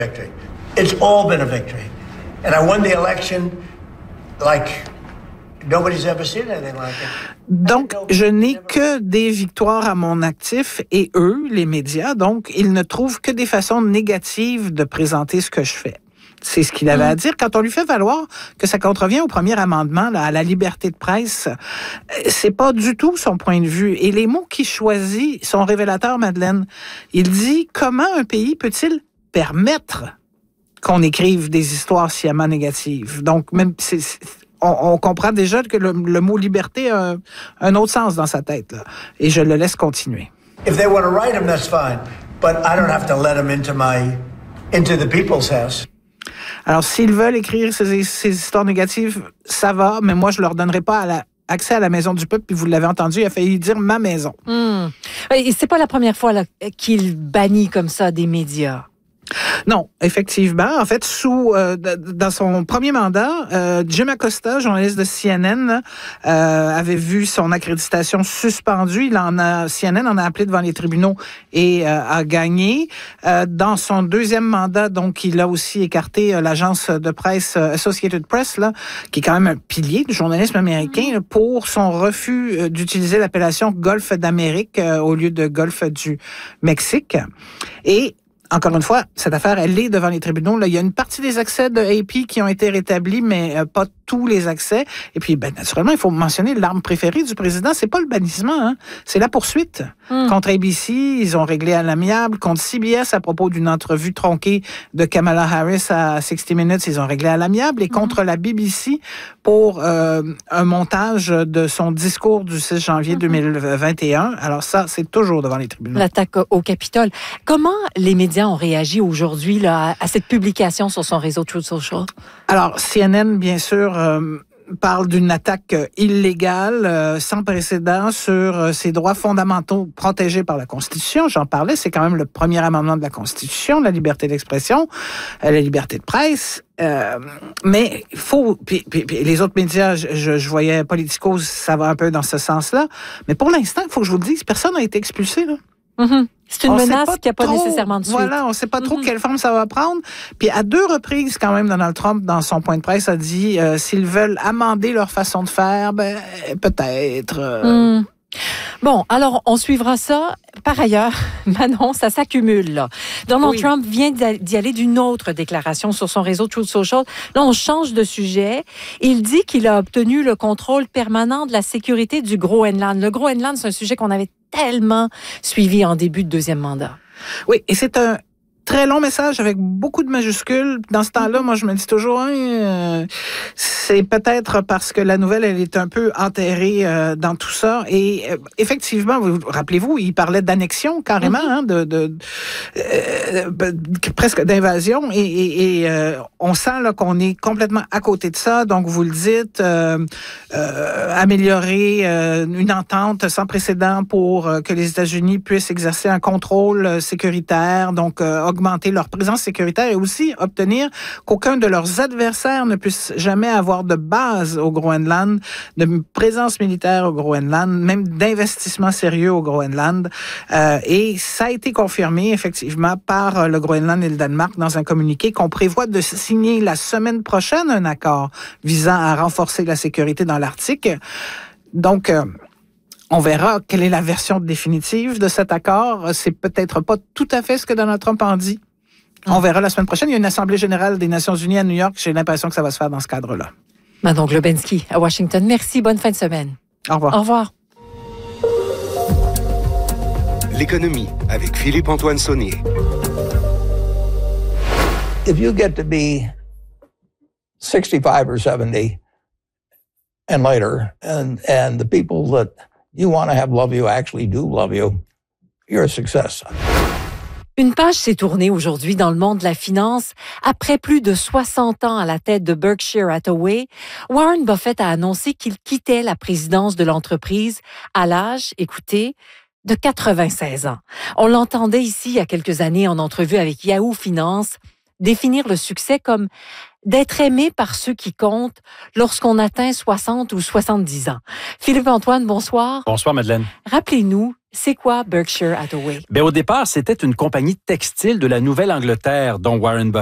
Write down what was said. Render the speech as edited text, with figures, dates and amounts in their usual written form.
Victory. It's all been a victory. And I won the election like nobody's ever seen anything like it. Donc, je n'ai que des victoires à mon actif et eux, les médias, donc, ils ne trouvent que des façons négatives de présenter ce que je fais. C'est ce qu'il avait à dire. Quand on lui fait valoir que ça contrevient au premier amendement, là, à la liberté de presse, c'est pas du tout son point de vue. Et les mots qu'il choisit sont révélateurs, Madeleine. Il dit, comment un pays peut-il permettre qu'on écrive des histoires sciemment négatives? Donc, même, on comprend déjà que le mot liberté a un autre sens dans sa tête, là. Et je le laisse continuer. If they want to write them, that's fine. But I don't have to let them into the people's house. Alors, s'ils veulent écrire ces histoires négatives, ça va, mais moi, je leur donnerai pas accès à la maison du peuple, puis vous l'avez entendu, il a failli dire ma maison. Et c'est pas la première fois là, qu'il bannit comme ça des médias. Non, effectivement. En fait, dans son premier mandat, Jim Acosta, journaliste de CNN, avait vu son accréditation suspendue. CNN en a appelé devant les tribunaux et a gagné. Dans son deuxième mandat, donc, il a aussi écarté l'agence de presse Associated Press, là, qui est quand même un pilier du journalisme américain, là, pour son refus d'utiliser l'appellation Golfe d'Amérique au lieu de Golfe du Mexique. Et encore une fois, cette affaire, elle est devant les tribunaux. Là, il y a une partie des accès de AP qui ont été rétablis, mais pas tous les accès. Et puis, naturellement, il faut mentionner l'arme préférée du président, c'est pas le bannissement, hein, c'est la poursuite. Contre ABC, ils ont réglé à l'amiable. Contre CBS, à propos d'une entrevue tronquée de Kamala Harris à 60 Minutes, ils ont réglé à l'amiable. Et contre la BBC, pour un montage de son discours du 6 janvier 2021. Alors ça, c'est toujours devant les tribunaux. L'attaque au Capitole. Comment les médias ont réagi aujourd'hui là, à cette publication sur son réseau Truth Social? Alors, CNN, bien sûr, parle d'une attaque illégale, sans précédent, sur ses droits fondamentaux protégés par la Constitution. J'en parlais, c'est quand même le premier amendement de la Constitution, la liberté d'expression, la liberté de presse. Mais il faut... Puis les autres médias, je voyais Politico, ça va un peu dans ce sens-là. Mais pour l'instant, il faut que je vous le dise, personne n'a été expulsé, là. C'est une menace qui n'a pas nécessairement de suite. Voilà, on ne sait pas trop quelle forme ça va prendre. Puis à 2 reprises, quand même, Donald Trump, dans son point de presse, a dit s'ils veulent amender leur façon de faire, peut-être. Bon, alors, on suivra ça. Par ailleurs, Manon, ça s'accumule, là. Donald Trump vient d'y aller d'une autre déclaration sur son réseau Truth Social. Là, on change de sujet. Il dit qu'il a obtenu le contrôle permanent de la sécurité du Groenland. Le Groenland, c'est un sujet qu'on avait tellement suivi en début de deuxième mandat. Oui, et c'est un très long message avec beaucoup de majuscules. Dans ce temps-là, moi, je me dis toujours, c'est peut-être parce que la nouvelle, elle est un peu enterrée dans tout ça. Et effectivement, rappelez-vous, il parlait d'annexion carrément, presque d'invasion. Et on sent là qu'on est complètement à côté de ça. Donc, vous le dites, améliorer une entente sans précédent pour que les États-Unis puissent exercer un contrôle sécuritaire, donc augmenter leur présence sécuritaire et aussi obtenir qu'aucun de leurs adversaires ne puisse jamais avoir de base au Groenland, de présence militaire au Groenland, même d'investissement sérieux au Groenland. Et ça a été confirmé effectivement par le Groenland et le Danemark dans un communiqué qu'on prévoit de signer la semaine prochaine un accord visant à renforcer la sécurité dans l'Arctique. Donc, on verra quelle est la version définitive de cet accord. C'est peut-être pas tout à fait ce que Donald Trump en dit. On verra la semaine prochaine. Il y a une Assemblée générale des Nations unies à New York. J'ai l'impression que ça va se faire dans ce cadre-là. Manon Globensky à Washington. Merci. Bonne fin de semaine. Au revoir. Au revoir. L'économie avec Philippe-Antoine Saunier. If you get to be 65 or 70 and later, and the people that you want to have love you actually do love you, you're a success. Une page s'est tournée aujourd'hui dans le monde de la finance. Après plus de 60 ans à la tête de Berkshire Hathaway, Warren Buffett a annoncé qu'il quittait la présidence de l'entreprise à l'âge, écoutez, de 96 ans. On l'entendait ici il y a quelques années en entrevue avec Yahoo Finance définir le succès comme d'être aimé par ceux qui comptent lorsqu'on atteint 60 ou 70 ans. Philippe-Antoine, bonsoir. Bonsoir, Madeleine. Rappelez-nous, c'est quoi Berkshire Hathaway? Au départ, c'était une compagnie textile de la Nouvelle-Angleterre dont Warren Buffett